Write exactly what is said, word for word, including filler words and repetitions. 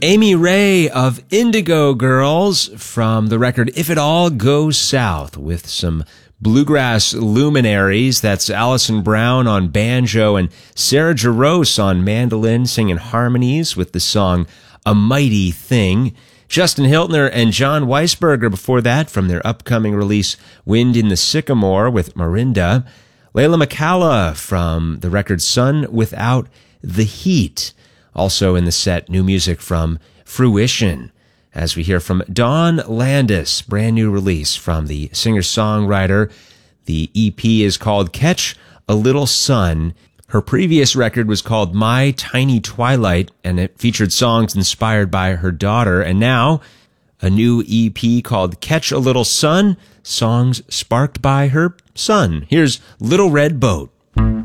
Amy Ray of Indigo Girls from the record If It All Goes South with some bluegrass luminaries. That's Allison Brown on banjo and Sarah Jarosz on mandolin singing harmonies with the song A Mighty Thing. Justin Hiltner and John Weisberger before that from their upcoming release Wind in the Sycamore with Marinda. Layla McCalla from the record Sun Without the Heat. Also in the set, new music from Fruition, as we hear from Dawn Landis, brand new release from the singer-songwriter. The E P is called Catch a Little Sun. Her previous record was called My Tiny Twilight, and it featured songs inspired by her daughter. And now, a new E P called Catch a Little Sun, songs sparked by her son. Here's Little Red Boat.